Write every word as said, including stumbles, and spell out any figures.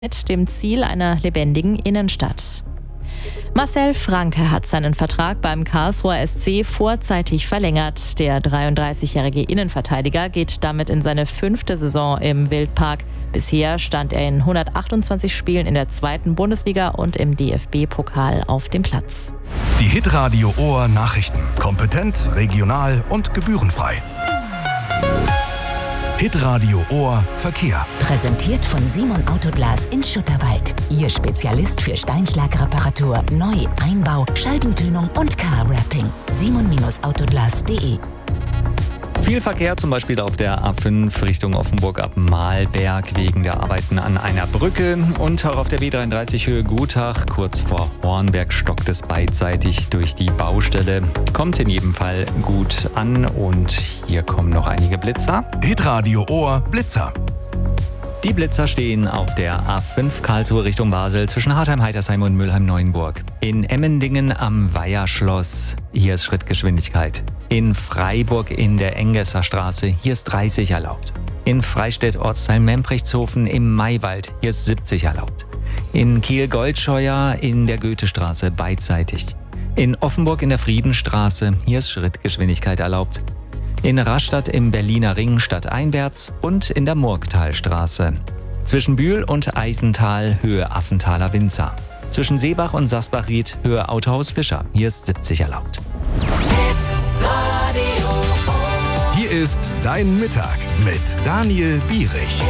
mit dem Ziel einer lebendigen Innenstadt. Marcel Franke hat seinen Vertrag beim Karlsruher S C vorzeitig verlängert. Der dreiunddreißigjährige Innenverteidiger geht damit in seine fünfte Saison im Wildpark. Bisher stand er in hundertachtundzwanzig Spielen in der zweiten Bundesliga und im D F B-Pokal auf dem Platz. Die Hitradio Ohr Nachrichten. Kompetent, regional und gebührenfrei. Hitradio Ohr Verkehr. Präsentiert von Simon Autoglas in Schutterwald. Ihr Spezialist für Steinschlagreparatur, Neu-, Einbau, Scheibentönung und Car-Wrapping. simon Autoglas punkt de. Viel Verkehr, zum Beispiel auf der A fünf Richtung Offenburg ab Mahlberg wegen der Arbeiten an einer Brücke und auch auf der B dreiunddreißig Höhe Gutach kurz vor Hornberg stockt es beidseitig durch die Baustelle. Kommt in jedem Fall gut an und hier kommen noch einige Blitzer. Hitradio Ohr Blitzer. Die Blitzer stehen auf der A fünf Karlsruhe Richtung Basel zwischen Hartheim, Heitersheim und Mülheim-Neuenburg. In Emmendingen am Weiherschloss, hier ist Schrittgeschwindigkeit. In Freiburg in der Engesser Straße, hier ist dreißig erlaubt. In Freistädt Ortsteil Memprichtshofen im Maywald, hier ist siebzig erlaubt. In Kiel-Goldscheuer in der Goethestraße beidseitig. In Offenburg in der Friedenstraße, hier ist Schrittgeschwindigkeit erlaubt. In Rastatt im Berliner Ring stadteinwärts und in der Murgtalstraße. Zwischen Bühl und Eisental Höhe Affenthaler Winzer. Zwischen Seebach und Sasbachried Höhe Autohaus Fischer. Hier ist siebzig erlaubt. Hier ist Dein Mittag mit Daniel Bierich.